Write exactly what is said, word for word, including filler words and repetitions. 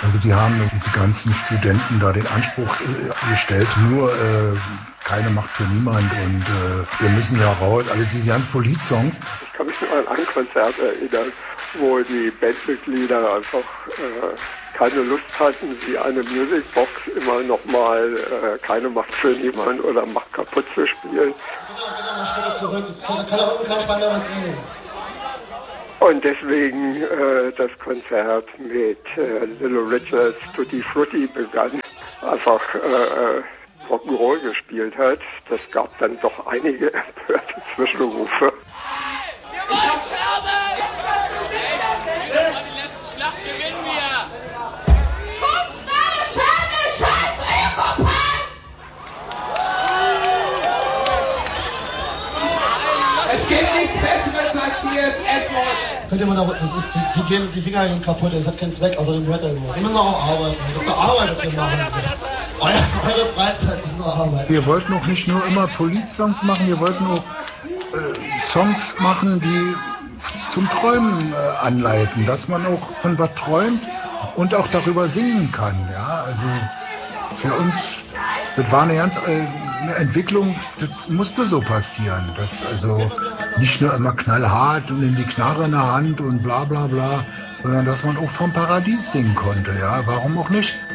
Also die haben die ganzen Studenten da den Anspruch äh, gestellt, nur äh, keine Macht für niemand und äh, wir müssen ja raus. Also diese ganzen Politsongs. Ich kann mich nur an ein Konzert erinnern, wo die Bandmitglieder einfach äh, keine Lust hatten, wie eine Musicbox immer nochmal äh, keine Macht für niemand oder Macht kaputt zu spielen. Und deswegen äh, das Konzert mit äh, Little Richards Tutti Frutti begann, einfach äh, Rock'n'Roll gespielt hat. Das gab dann doch einige empörte Zwischenrufe. Die letzte Schlacht gewinnen wir! Es gibt nichts Besseres als hier ist Essen. Könnt ihr mal da, das ist, die, die, gehen, die Dinger gehen kaputt, das hat keinen Zweck, außerdem hört er immer. Wir müssen auch arbeiten. Das ist doch Arbeit, was wir machen. Eure, eure Freizeit ist nur Arbeit. Wir wollten auch nicht nur immer Polizsongs machen, wir wollten auch äh, Songs machen, die zum Träumen äh, anleiten, dass man auch von was träumt und auch darüber singen kann. Ja, also für uns, das war eine ganz äh, eine Entwicklung, das musste so passieren. Das also nicht nur immer knallhart und in die Knarre in der Hand und bla bla bla, sondern dass man auch vom Paradies singen konnte. Ja, warum auch nicht?